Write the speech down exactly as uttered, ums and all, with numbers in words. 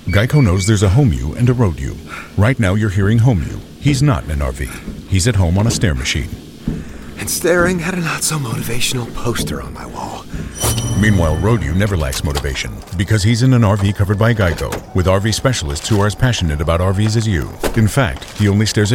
Geico knows there's a home you and a road you. Right now you're hearing home you. He's not in an R V. He's at home on a stair machine. And staring at a not-so-motivational poster on my wall. Meanwhile, road you never lacks motivation because he's in an R V covered by Geico with R V specialists who are as passionate about R Vs as you. In fact, he only stares at